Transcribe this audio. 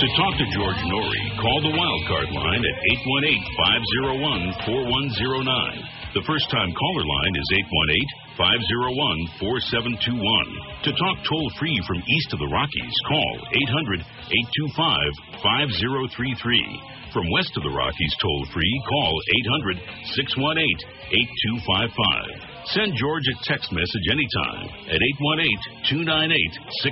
To talk to George Norrie, call the Wildcard line at 818-501-4109. The first-time caller line is 818-501-4721. To talk toll-free from east of the Rockies, call 800-825-5033. From west of the Rockies toll-free, call 800-618-8255. Send George a text message anytime at 818-298-6